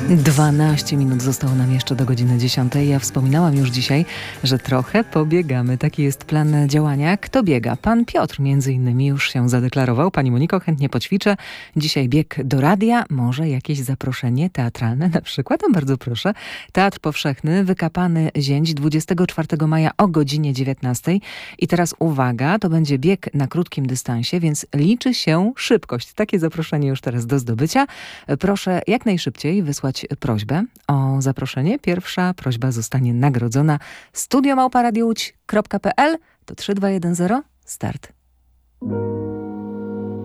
12 minut zostało nam jeszcze do godziny 10. Ja wspominałam już dzisiaj, że trochę pobiegamy. Taki jest plan działania. Kto biega? Pan Piotr między innymi już się zadeklarował. Pani Moniko, chętnie poćwiczę. Dzisiaj bieg do radia. Może jakieś zaproszenie teatralne na przykład? No bardzo proszę. Teatr Powszechny, Wykapany Zięć, 24 maja o godzinie 19. I teraz uwaga, to będzie bieg na krótkim dystansie, więc liczy się szybkość. Takie zaproszenie już teraz do zdobycia. Proszę jak najszybciej wysłać prośbę o zaproszenie. Pierwsza prośba zostanie nagrodzona. studio@radiowłódź.pl to 3210 start.